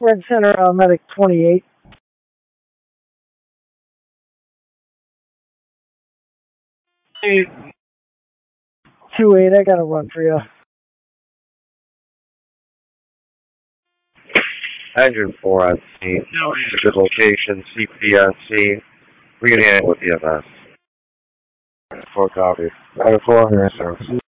Red Center, Medic 28. 2-8, I got a run for you. Engine 4 on scene. Good location, CP on scene. We can handle with EMS. 4 copy. 4 here, sir.